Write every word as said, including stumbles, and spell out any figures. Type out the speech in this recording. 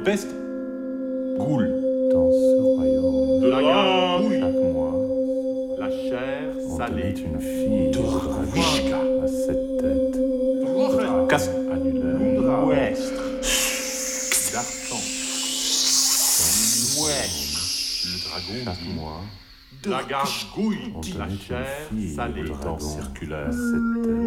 peste. Goule. Dans ce royaume, De la gargouille, chaque mois, la chair on salée. tenait une fille de dragon à sept têtes, Casse. annulaire, Ouest. D'argent. Ouest. Le dragon chaque dit mois, la gargouille, on la tenait chair une fille salée. de dragon circulaire. à sept têtes.